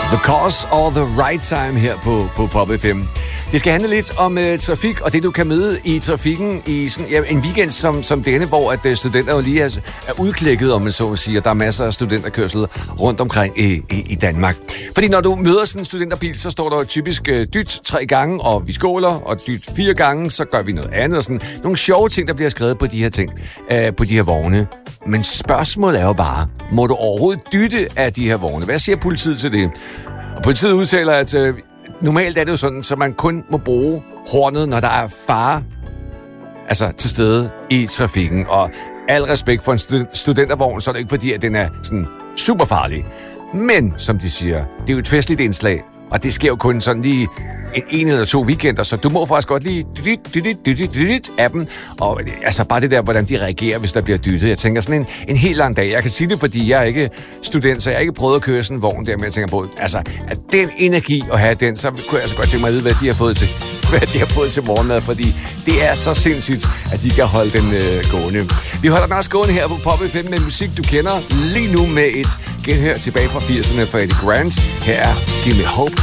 The Cause or the Right Time her på Pop FM. Det skal handle lidt om trafik, og det du kan møde i trafikken i sådan, en weekend som denne, hvor at studenter jo lige er udklækket, om man så at sige, og der er masser af studenterkørsel rundt omkring i Danmark. Fordi når du møder sådan en studenterbil, så står der typisk dyt 3 gange, og vi skåler, og dyt 4 gange, så gør vi noget andet. Og sådan nogle sjove ting, der bliver skrevet på de her ting, på de her vogne. Men spørgsmålet er jo bare, må du overhovedet dytte af de her vogne? Hvad siger politiet til det? Og politiet udtaler, at normalt er det jo sådan, så man kun må bruge hornet, når der er fare til stede i trafikken. Og al respekt for en studentervogn, så er det ikke fordi, at den er sådan super farlig. Men, som de siger, det er jo et festligt indslag, og det sker jo kun sådan lige en eller 2 weekender, så du må faktisk godt lige af dem. Og bare det der, hvordan de reagerer, hvis der bliver dyttet. Jeg tænker sådan en helt lang dag. Jeg kan sige det, fordi jeg er ikke student, så jeg har ikke prøvet at køre sådan en vogn der, men jeg tænker på, at den energi at have den, så kunne jeg altså godt tænke mig at vide, hvad de har fået til morgenmad, fordi det er så sindssygt, at de kan holde den gående. Vi holder den også gående her på Pop FM med musik, du kender lige nu med et genhør tilbage fra 80'erne fra Eddie Grant. Her er Give Me Hope.